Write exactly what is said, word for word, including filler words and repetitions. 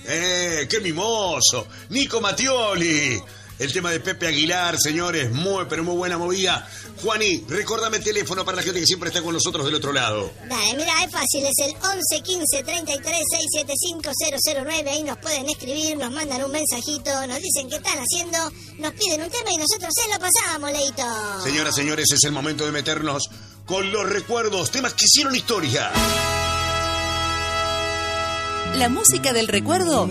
Eh, qué mimoso. Nico Mattioli. El tema de Pepe Aguilar, señores, muy, pero muy buena movida. Juani, recordame el teléfono para la gente que siempre está con nosotros del otro lado. Dale, mira, es fácil, es el once quince treinta y tres seiscientos setenta y cinco cero cero nueve. Ahí nos pueden escribir, nos mandan un mensajito, nos dicen qué están haciendo, nos piden un tema y nosotros se lo pasamos, Leito. Señoras, señores, es el momento de meternos con los recuerdos, temas que hicieron historia. La música del recuerdo